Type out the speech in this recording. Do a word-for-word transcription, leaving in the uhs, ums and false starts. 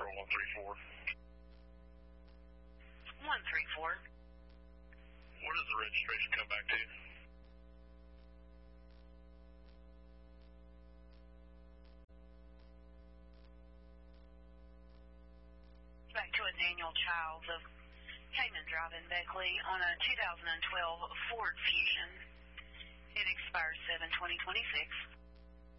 zero one three four. one three four. What does the registration come back to? Back to a Daniel Childs of Cayman Drive in Beckley on a two thousand twelve Ford Fusion. It expires seven twenty twenty-six.